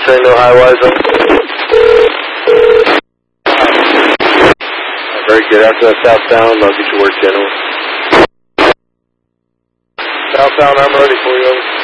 train, no high wiser. Very good. After that southbound, I'll get you work general. Southbound, I'm ready for you.